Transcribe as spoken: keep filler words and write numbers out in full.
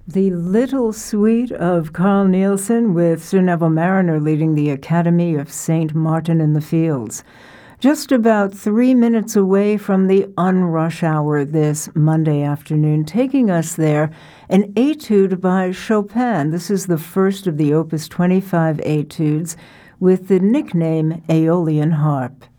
The Little Suite of Carl Nielsen with Sir Neville Marriner leading the Academy of Saint Martin in the Fields. Just about three minutes away from the unrush hour this Monday afternoon, taking us there, an etude by Chopin. This is the first of the Opus twenty-five etudes with the nickname Aeolian Harp.